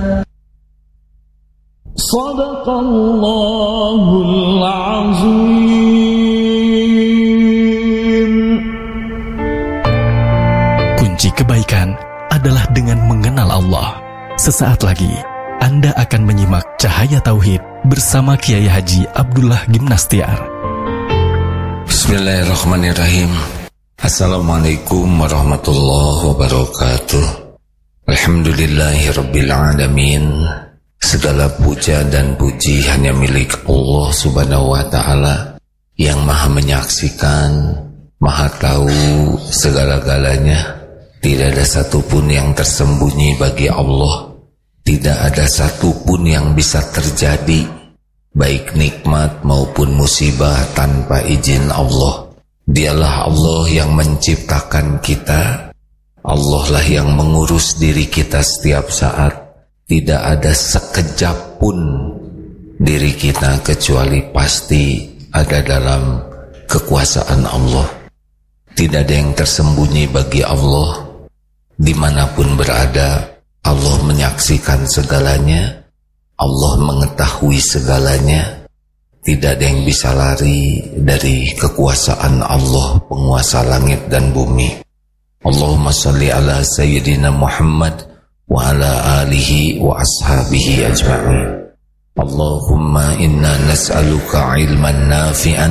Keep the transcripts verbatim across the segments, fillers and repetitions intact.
Sadaqallahul azim. Kunci kebaikan adalah dengan mengenal Allah. Sesaat lagi Anda akan menyimak Cahaya Tauhid bersama Kiai Haji Abdullah Gimnastiar. Bismillahirrahmanirrahim. Assalamualaikum warahmatullahi wabarakatuh. Alhamdulillahirabbil alamin. Segala puja dan puji hanya milik Allah Subhanahu wa taala yang Maha menyaksikan, Maha tahu segala-galanya. Tidak ada satupun yang tersembunyi bagi Allah. Tidak ada satupun yang bisa terjadi, baik nikmat maupun musibah, tanpa izin Allah. Dialah Allah yang menciptakan kita. Allah lah yang mengurus diri kita setiap saat. Tidak ada sekejap pun diri kita kecuali pasti ada dalam kekuasaan Allah. Tidak ada yang tersembunyi bagi Allah. Dimanapun berada, Allah menyaksikan segalanya. Allah mengetahui segalanya. Tidak ada yang bisa lari dari kekuasaan Allah, penguasa langit dan bumi. Allahumma salli ala Sayyidina Muhammad wa ala alihi wa ashabihi ajma'in. Allahumma inna nas'aluka ilman nafi'an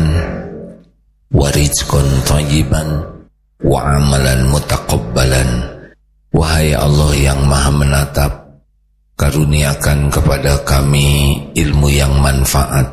wa rizqan thayyiban wa amalan mutaqabbalan. Wahai Allah yang Maha menatap, karuniakan kepada kami ilmu yang manfaat,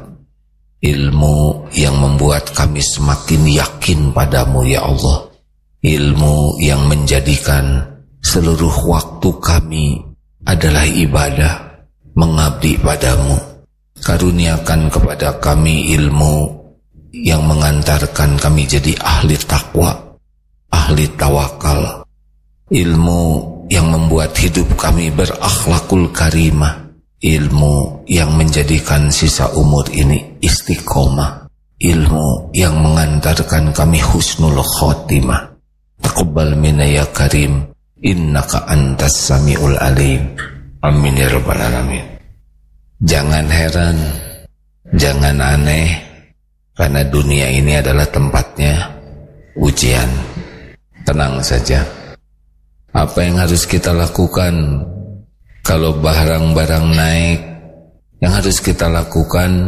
ilmu yang membuat kami semakin yakin padamu ya Allah, ilmu yang menjadikan seluruh waktu kami adalah ibadah, mengabdi padamu. Karuniakan kepada kami ilmu yang mengantarkan kami jadi ahli takwa, ahli tawakal, ilmu yang membuat hidup kami berakhlakul karimah, ilmu yang menjadikan sisa umur ini istiqomah, ilmu yang mengantarkan kami husnul khotimah. Taqabbal minna ya karim, innaka antas samiul alim. Amin ya rabbal alamin. Jangan heran, jangan aneh, karena dunia ini adalah tempatnya ujian. Tenang saja. Apa yang harus kita lakukan kalau barang-barang naik? Yang harus kita lakukan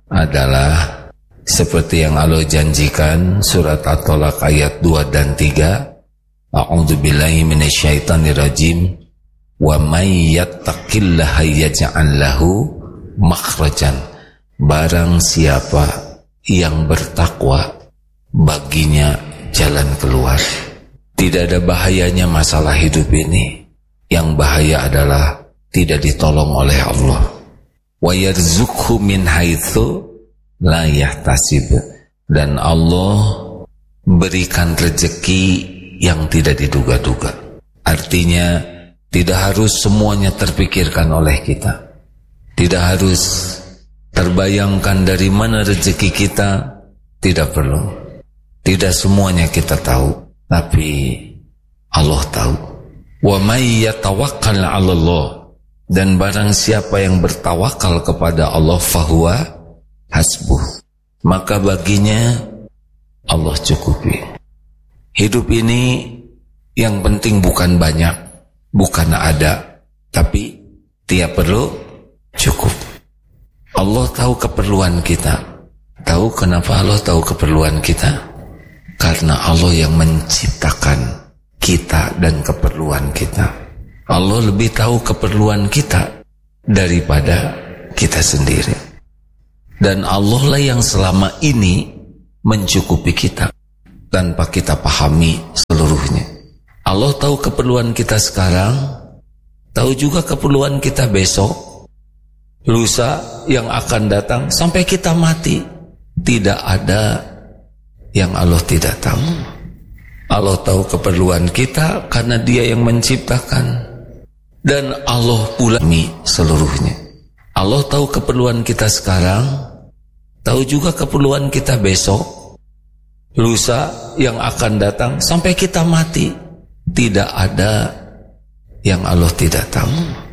adalah seperti yang Allah janjikan, surat At-Tolak ayat dua dan tiga. A'udzubillahi minasyaitonirrajim. Wa may yattaqillaha yaj'al lahu makhrajan. Barang siapa yang bertakwa, baginya jalan keluar. Tidak ada bahayanya masalah hidup ini. Yang bahaya adalah tidak ditolong oleh Allah. Wa yarzuqhu min haitsu la yahtasib. Dan Allah berikan rezeki yang tidak diduga-duga. Artinya tidak harus semuanya terpikirkan oleh kita. Tidak harus terbayangkan dari mana rezeki kita. Tidak perlu. Tidak semuanya kita tahu, tapi Allah tahu. Wa may yatawakkal 'ala Allah. Dan barang siapa yang bertawakal kepada Allah, fahuwa hasbuh, maka baginya Allah cukupi. Hidup ini yang penting bukan banyak, bukan ada, tapi tiap perlu cukup. Allah tahu keperluan kita. Tahu kenapa Allah tahu keperluan kita? Karena Allah yang menciptakan kita dan keperluan kita. Allah lebih tahu keperluan kita daripada kita sendiri. Dan Allah lah yang selama ini mencukupi kita tanpa kita pahami seluruhnya. Allah tahu keperluan kita sekarang, tahu juga keperluan kita besok, lusa yang akan datang, sampai kita mati. Tidak ada yang Allah tidak tahu. Allah tahu keperluan kita karena Dia yang menciptakan. Dan Allah pula seluruhnya. Allah tahu keperluan kita sekarang, tahu juga keperluan kita besok, lusa yang akan datang, sampai kita mati. Tidak ada yang Allah tidak tahu.